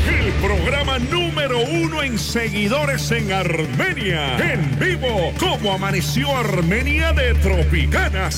el programa número 1 en seguidores en Armenia. En vivo, ¿cómo amaneció Armenia de Tropicana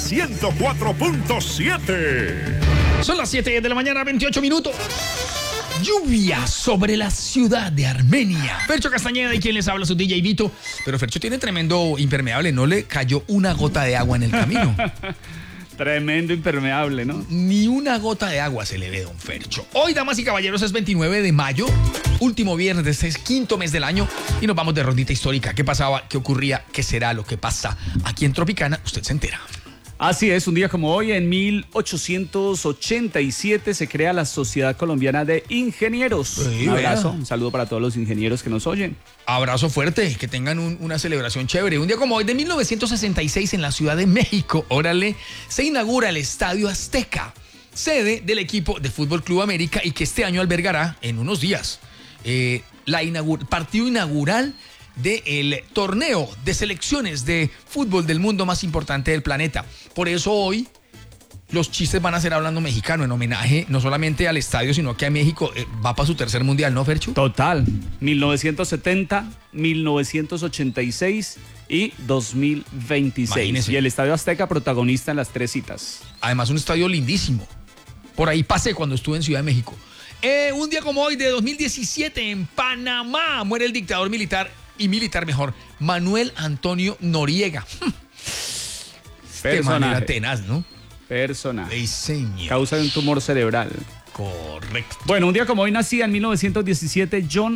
104.7? Son las 7 de la mañana, 28 minutos. Lluvia sobre la ciudad de Armenia. Fercho Castañeda y quien les habla, su DJ Vito. Pero Fercho tiene tremendo impermeable, no le cayó una gota de agua en el camino. Tremendo impermeable, ¿no? Ni una gota de agua se le ve, don Fercho. Hoy, damas y caballeros, es 29 de mayo, último viernes de este quinto mes del año, y nos vamos de rondita histórica. ¿Qué pasaba? ¿Qué ocurría? ¿Qué será lo que pasa? Aquí en Tropicana, usted se entera. Así es, un día como hoy, en 1887, se crea la Sociedad Colombiana de Ingenieros. Sí, un abrazo, vea. un saludo para todos los ingenieros que nos oyen. Abrazo fuerte, que tengan una celebración chévere. Un día como hoy, de 1966, en la Ciudad de México, órale, se inaugura el Estadio Azteca, sede del equipo de Fútbol Club América, y que este año albergará en unos días partido inaugural del torneo de selecciones de fútbol del mundo más importante del planeta. Por eso hoy los chistes van a ser hablando mexicano, en homenaje no solamente al estadio, sino que a México va para su tercer mundial, ¿no, Ferchu? Total, 1970, 1986 y 2026. Imagínese. Y el Estadio Azteca protagonista en las 3 citas. Además, un estadio lindísimo. Por ahí pasé cuando estuve en Ciudad de México. Un día como hoy, de 2017, en Panamá, muere el dictador militar Manuel Antonio Noriega. Este man era tenaz, ¿no? Personaje. Ey, señor. Causa de un tumor cerebral. Correcto. Bueno, un día como hoy nacía en 1917 John